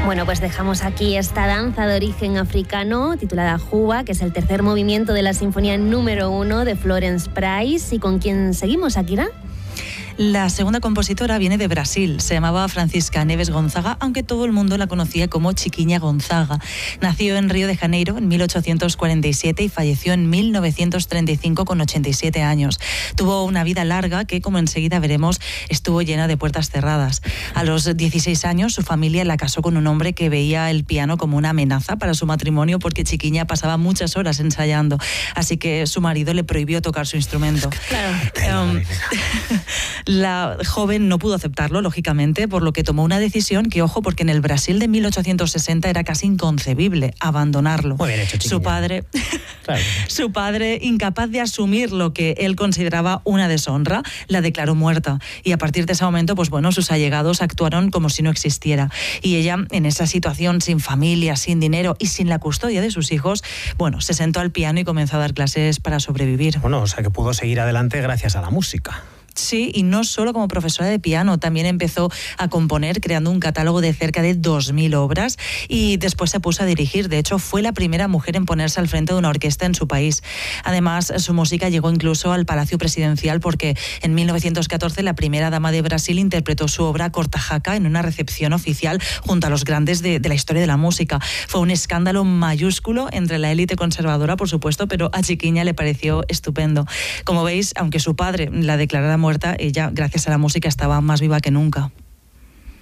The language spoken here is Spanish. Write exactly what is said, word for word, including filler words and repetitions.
Bueno, pues dejamos aquí esta danza de origen africano titulada Juba, que es el tercer movimiento de la sinfonía número uno de Florence Price. ¿Y con quién seguimos, Akira? La segunda compositora viene de Brasil, se llamaba Francisca Neves Gonzaga, aunque todo el mundo la conocía como Chiquinha Gonzaga. Nació en Río de Janeiro en mil ochocientos cuarenta y siete y falleció en mil novecientos treinta y cinco con ochenta y siete años. Tuvo una vida larga que, como enseguida veremos, estuvo llena de puertas cerradas. A los dieciséis años su familia la casó con un hombre que veía el piano como una amenaza para su matrimonio porque Chiquinha pasaba muchas horas ensayando, así que su marido le prohibió tocar su instrumento. Claro. Um, La joven no pudo aceptarlo, lógicamente, por lo que tomó una decisión que, ojo, porque en el Brasil de mil ochocientos sesenta era casi inconcebible abandonarlo. Muy bien hecho, su padre, claro. su padre, incapaz de asumir lo que él consideraba una deshonra, la declaró muerta. Y a partir de ese momento, pues bueno, sus allegados actuaron como si no existiera. Y ella, en esa situación, sin familia, sin dinero y sin la custodia de sus hijos, bueno, se sentó al piano y comenzó a dar clases para sobrevivir. Bueno, o sea que pudo seguir adelante gracias a la música. Sí, y no solo como profesora de piano, también empezó a componer creando un catálogo de cerca de dos mil obras y después se puso a dirigir. De hecho, fue la primera mujer en ponerse al frente de una orquesta en su país. Además, su música llegó incluso al Palacio Presidencial porque en mil novecientos catorce la primera dama de Brasil interpretó su obra Cortajaca en una recepción oficial junto a los grandes de, de la historia de la música. Fue un escándalo mayúsculo entre la élite conservadora, por supuesto, pero a Chiquinha le pareció estupendo. Como veis, aunque su padre la declarara muerta, ella, gracias a la música, estaba más viva que nunca.